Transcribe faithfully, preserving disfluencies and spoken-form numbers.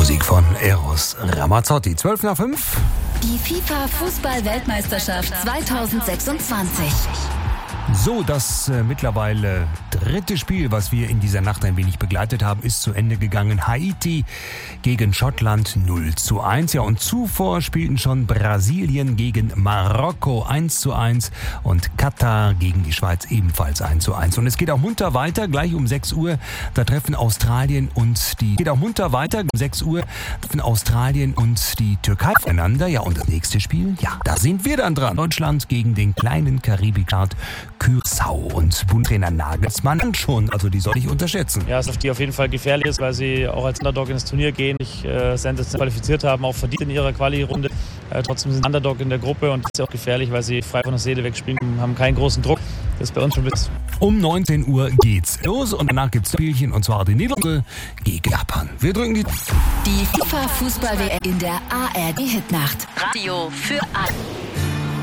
Musik von Eros Ramazzotti. zwölf nach fünf. Die FIFA-Fußball-Weltmeisterschaft zweitausendsechsundzwanzig. So, das äh, mittlerweile dritte Spiel, was wir in dieser Nacht ein wenig begleitet haben, ist zu Ende gegangen. Haiti gegen Schottland null zu eins. Ja, und zuvor spielten schon Brasilien gegen Marokko eins zu eins und Katar gegen die Schweiz ebenfalls eins zu eins. Und es geht auch munter weiter, gleich um sechs Uhr, da treffen Australien und die... geht auch munter weiter, um sechs Uhr treffen Australien und die Türkei aufeinander. Ja, und das nächste Spiel, ja, da sind wir dann dran. Deutschland gegen den kleinen Karibikstaat Curaçao und Bundtrainer Nagelsmann schon, also die soll ich unterschätzen. Ja, es die auf jeden Fall gefährlich ist, weil sie auch als Underdog ins Turnier gehen, sich äh, qualifiziert haben, auch verdient in ihrer Quali-Runde. Äh, trotzdem sind Underdog in der Gruppe und das ist auch gefährlich, weil sie frei von der Seele wegspielen, haben keinen großen Druck. Das ist bei uns schon ein bisschen. Um neunzehn Uhr geht's los und danach gibt's Spielchen und zwar die Niederlande gegen Japan. Wir drücken die... Die FIFA-Fußball-W M in der A R D-Hitnacht. Radio für alle.